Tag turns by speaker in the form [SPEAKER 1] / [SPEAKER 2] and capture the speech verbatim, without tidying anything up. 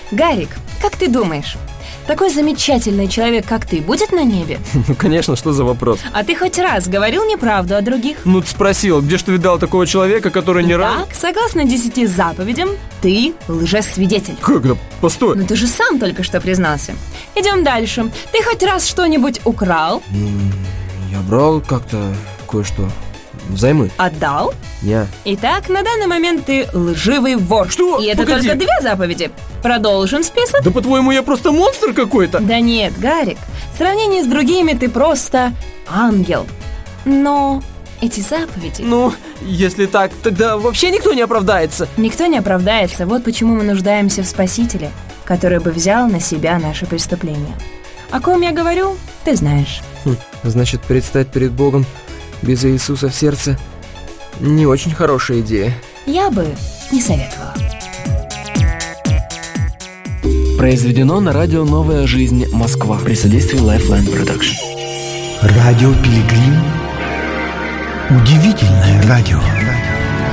[SPEAKER 1] Гарик, как ты думаешь, такой замечательный человек, как ты, будет на небе?
[SPEAKER 2] Ну, конечно, что за вопрос?
[SPEAKER 1] А ты хоть раз говорил неправду о других?
[SPEAKER 2] Ну, ты спросил, где ж ты видал такого человека, который не раз...
[SPEAKER 1] Так, согласно десяти заповедям, ты лжесвидетель.
[SPEAKER 2] Как это? Постой.
[SPEAKER 1] Ну ты же сам только что признался. Идем дальше. Ты хоть раз что-нибудь украл?
[SPEAKER 2] Я брал как-то кое-что. Взаймы?
[SPEAKER 1] Отдал?
[SPEAKER 2] Не.
[SPEAKER 1] Итак, на данный момент ты лживый вор.
[SPEAKER 2] Что?
[SPEAKER 1] И это
[SPEAKER 2] Погоди.
[SPEAKER 1] только две заповеди. Продолжим список?
[SPEAKER 2] Да по-твоему, я просто монстр какой-то?
[SPEAKER 1] Да нет, Гарик, в сравнении с другими ты просто ангел. Но эти заповеди...
[SPEAKER 2] Ну, если так, тогда вообще никто не оправдается.
[SPEAKER 1] Никто не оправдается. Вот почему мы нуждаемся в Спасителе, который бы взял на себя наши преступления. О ком я говорю, ты знаешь.
[SPEAKER 2] Хм, значит, предстать перед Богом без Иисуса в сердце не очень хорошая идея.
[SPEAKER 1] Я бы не советовала.
[SPEAKER 3] Произведено на радио «Новая жизнь. Москва» при содействии Lifeline Production.
[SPEAKER 4] Радио Пилигрим. Удивительное радио.